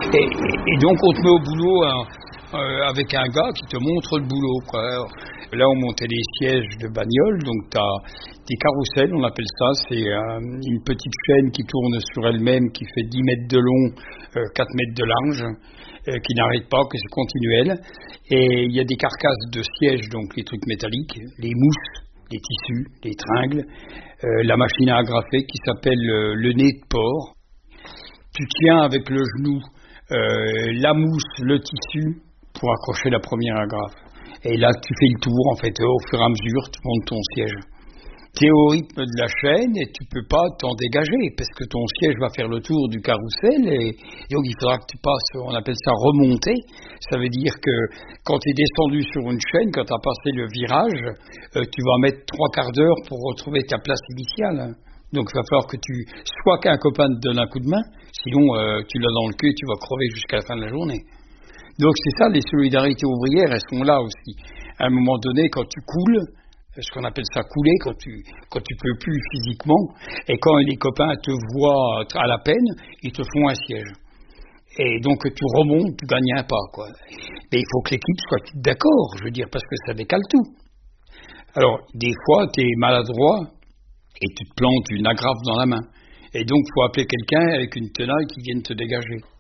Et donc on te met au boulot avec un gars qui te montre le boulot, quoi. Alors, là on montait les sièges de bagnole, donc tu as des carrousels, on appelle ça, c'est une petite chaîne qui tourne sur elle-même, qui fait 10 mètres de long, 4 mètres de large, qui n'arrête pas, que c'est continuel. Et il y a des carcasses de sièges, donc les trucs métalliques, les mousses, les tissus, les tringles, la machine à agrafer qui s'appelle le nez de porc. Tu tiens avec le genou la mousse, le tissu, pour accrocher la première agrafe. Et là, tu fais le tour, en fait, au fur et à mesure, tu montes ton siège. Tu es au rythme de la chaîne et tu peux pas t'en dégager, parce que ton siège va faire le tour du carrousel, et donc il faudra que tu passes, on appelle ça remonter. Ça veut dire que quand tu es descendu sur une chaîne, quand tu as passé le virage, tu vas mettre 3/4 d'heure pour retrouver ta place initiale. Donc il va falloir que soit qu'un copain te donne un coup de main, sinon tu l'as dans le cul et tu vas crever jusqu'à la fin de la journée. Donc c'est ça, les solidarités ouvrières, elles sont là aussi. À un moment donné, quand tu coules, ce qu'on appelle ça couler, quand tu peux plus physiquement, et quand les copains te voient à la peine, ils te font un siège. Et donc tu remontes, tu gagnes un pas, quoi. Mais il faut que l'équipe soit d'accord, je veux dire, parce que ça décale tout. Alors, des fois, tu es maladroit et tu te plantes une agrafe dans la main. Et donc, il faut appeler quelqu'un avec une tenaille qui vienne te dégager.